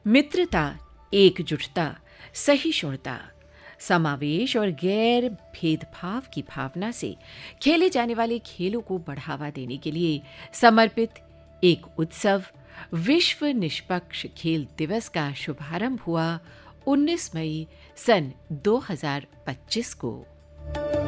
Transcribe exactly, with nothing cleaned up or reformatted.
मित्रता, एकजुटता, सहिष्णुता, समावेश और गैर भेदभाव की भावना से खेले जाने वाले खेलों को बढ़ावा देने के लिए समर्पित एक उत्सव विश्व निष्पक्ष खेल दिवस का शुभारंभ हुआ उन्नीस मई सन दो हज़ार पच्चीस को।